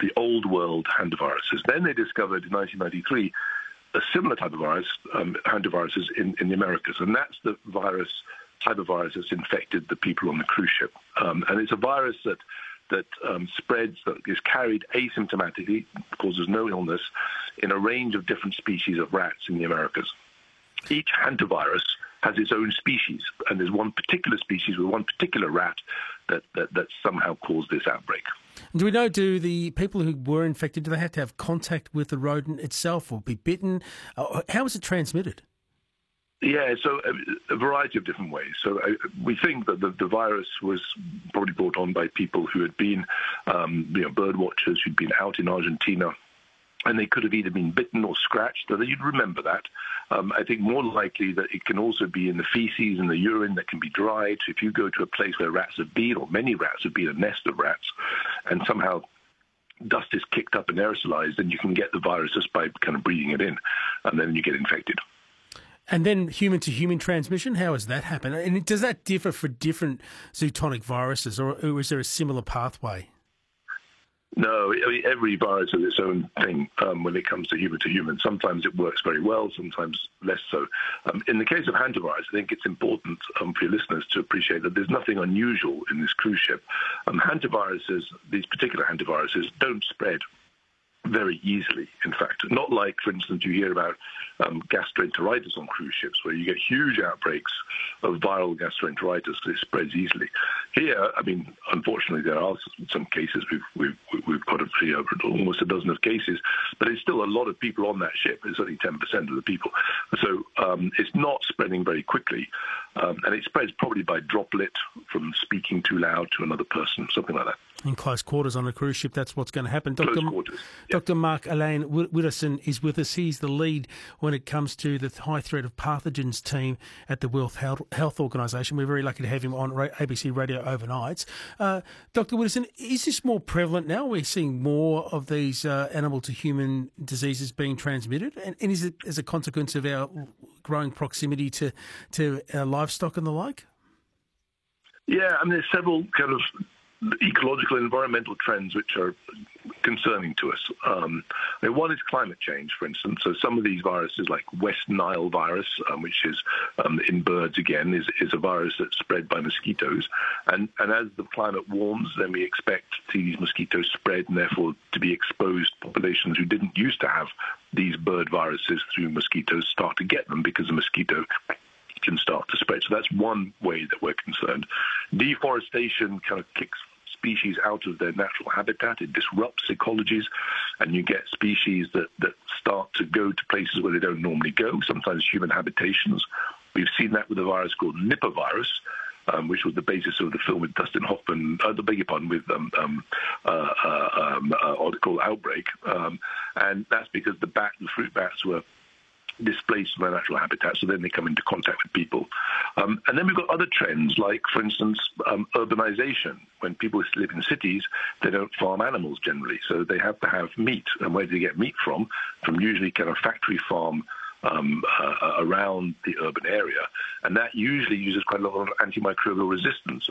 the old world hantaviruses. Then they discovered in 1993 a similar type of virus, hantaviruses in the Americas, and that's the type of virus that's infected the people on the cruise ship. And it's a virus that spreads, that is carried asymptomatically, causes no illness, in a range of different species of rats in the Americas. Each hantavirus has its own species, and there's one particular species with one particular rat that somehow caused this outbreak. Do we know, do the people who were infected, do they have to have contact with the rodent itself or be bitten? How is it transmitted? Yeah, so a variety of different ways. So we think that the virus was probably brought on by people who had been, bird watchers who'd been out in Argentina, and they could have either been bitten or scratched, so that you'd remember that. I think more likely that it can also be in the feces and the urine that can be dried. So if you go to a place where rats have been, or many rats have been, a nest of rats, and somehow dust is kicked up and aerosolized, then you can get the virus just by kind of breathing it in, and then you get infected. And then human-to-human transmission, how does that happen? And does that differ for different zootonic viruses, or is there a similar pathway? No, I mean, every virus has its own thing when it comes to human. Sometimes it works very well, sometimes less so. In the case of hantavirus, I think it's important for your listeners to appreciate that there's nothing unusual in this cruise ship. Hantaviruses, these particular hantaviruses, don't spread very easily, in fact. Not like, for instance, you hear about gastroenteritis on cruise ships, where you get huge outbreaks of viral gastroenteritis that it spreads easily. Here, I mean, unfortunately, there are some cases. We've got almost a dozen of cases, but it's still a lot of people on that ship. It's only 10% of the people. So it's not spreading very quickly, and it spreads probably by droplet from speaking too loud to another person, something like that. In close quarters on a cruise ship, that's what's going to happen. Close quarters. Dr. Mark-Alain Wittersen is with us. He's the lead when it comes to the high threat of pathogens team at the World Health Organisation. We're very lucky to have him on ABC Radio overnights. Dr. Wittersen, is this more prevalent now? We're seeing more of these animal-to-human diseases being transmitted, and is it as a consequence of our growing proximity to livestock and the like? Yeah, I mean, there's several kind of ecological and environmental trends which are concerning to us. One is climate change, for instance. So some of these viruses, like West Nile virus, which is in birds again, is a virus that's spread by mosquitoes. And as the climate warms, then we expect to see these mosquitoes spread, and therefore to be exposed populations who didn't used to have these bird viruses through mosquitoes start to get them because the mosquito can start to spread. So that's one way that we're concerned. Deforestation kind of kicks species out of their natural habitat. It disrupts ecologies, and you get species that start to go to places where they don't normally go, sometimes human habitations. We've seen that with a virus called Nipah virus, which was the basis of the film with Dustin Hoffman, with article Outbreak. And that's because the fruit bats were displaced from their natural habitat, so then they come into contact with people. And then we've got other trends, like, for instance, urbanization. When people live in cities, they don't farm animals generally, so they have to have meat. And where do they get meat from? From usually kind of factory farm around the urban area, and that usually uses quite a lot of antimicrobial resistance,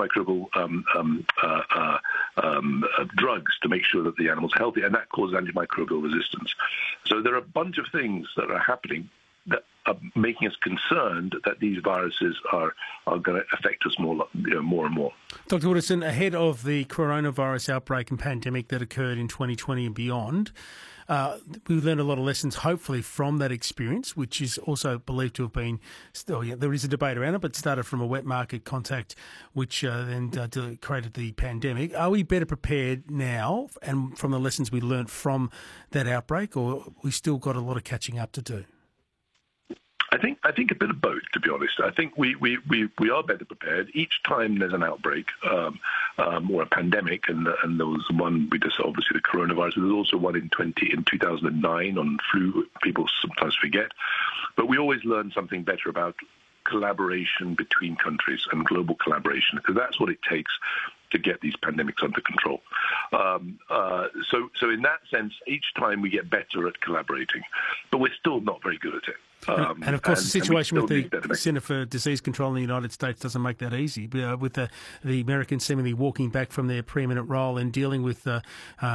drugs to make sure that the animal's healthy, and that causes antimicrobial resistance. So there are a bunch of things that are happening that are making us concerned that these viruses are going to affect us more and more. Dr. Wittersen, ahead of the coronavirus outbreak and pandemic that occurred in 2020 and beyond, we learned a lot of lessons, hopefully, from that experience, which is also believed to have been, there is a debate around it, but started from a wet market contact, which then created the pandemic. Are we better prepared now, and from the lessons we learned from that outbreak, or we still got a lot of catching up to do? I think a bit of both, to be honest. I think we are better prepared. Each time there's an outbreak or a pandemic, and there was one with this, obviously, the coronavirus. There was also one in 2009 on flu. People sometimes forget. But we always learn something better about collaboration between countries and global collaboration, because that's what it takes to get these pandemics under control. So in that sense, each time we get better at collaborating, but we're still not very good at it. And of course, the situation with the Centre for Disease Control in the United States doesn't make that easy. With the Americans seemingly walking back from their preeminent role in dealing with